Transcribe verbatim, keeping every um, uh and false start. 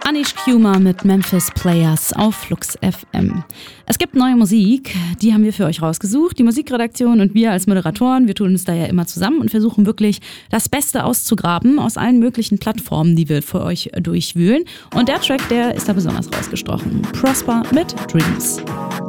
Anish Kumar mit Memphis Players auf Flux F M. Es gibt neue Musik, die haben wir für euch rausgesucht. Die Musikredaktion und wir als Moderatoren, wir tun uns da ja immer zusammen und versuchen wirklich das Beste auszugraben aus allen möglichen Plattformen, die wir für euch durchwühlen. Und der Track, der ist da besonders rausgestochen. Prosper mit Dreams.